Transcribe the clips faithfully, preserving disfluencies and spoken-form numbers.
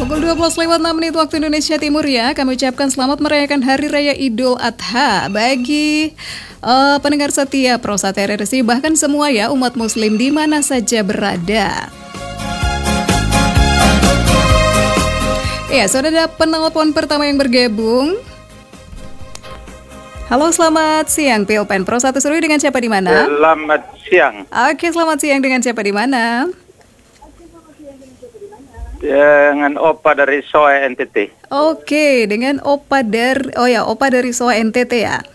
Pukul dua belas lewat enam menit waktu Indonesia Timur ya. Kami ucapkan selamat merayakan Hari Raya Idul Adha bagi uh, pendengar setia Prosat R R C, bahkan semua ya umat muslim di mana saja berada. Ya, sudah ada penelpon pertama yang bergabung. Halo, selamat siang Pilpen Pro satu Serui, dengan siapa di mana? Selamat siang. Oke, selamat siang, dengan siapa di mana? Dengan Opa dari S O A N T T. Oke, dengan Opa dari Oh ya, Opa dari S O A N T T ya.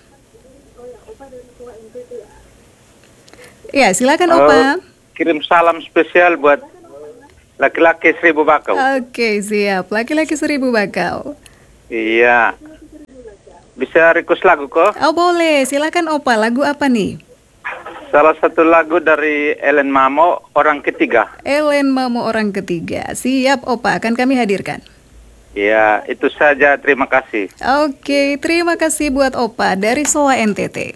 Ya, silakan Oh, Opa. kirim salam spesial buat laki-laki seribu bakau. Oke, siap. Laki-laki seribu bakau. Iya. Bisa request lagu kok? Oh, boleh. Silakan Opa. Lagu apa nih? Salah satu lagu dari Ellen Mamo, Orang Ketiga. Ellen Mamo, Orang Ketiga. Siap Opa, akan kami hadirkan. Ya, itu saja. Terima kasih. Oke, terima kasih buat Opa dari S O A N T T.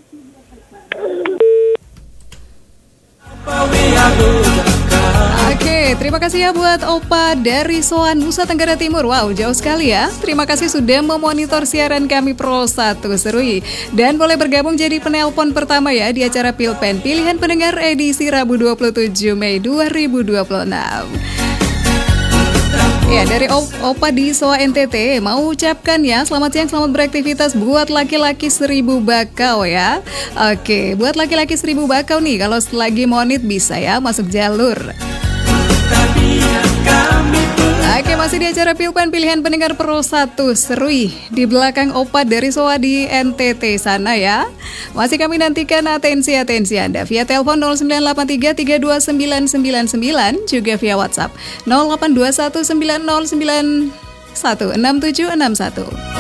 Oke, terima kasih ya buat Opa dari Soan, Nusa Tenggara Timur. Wow, jauh sekali ya. Terima kasih sudah memonitor siaran kami Pro satu Serui. Dan boleh bergabung jadi penelpon pertama ya di acara Pilpen Pilihan Pendengar edisi Rabu dua puluh tujuh Mei dua ribu dua puluh enam. Ya, dari Opa di S O A N T T mau ucapkan ya selamat siang, selamat beraktivitas buat laki-laki seribu bakau ya. Oke, buat laki-laki seribu bakau nih, kalau lagi monit bisa ya masuk jalur. Oke, masih di acara Pilpen Pilihan Pendengar Pro satu Serui. Di belakang Opa dari S O A di N T T sana ya. Masih kami nantikan atensi-atensi Anda via telepon nol sembilan delapan tiga tiga dua sembilan sembilan sembilan, juga via WhatsApp nol delapan dua satu sembilan nol sembilan satu enam tujuh enam satu.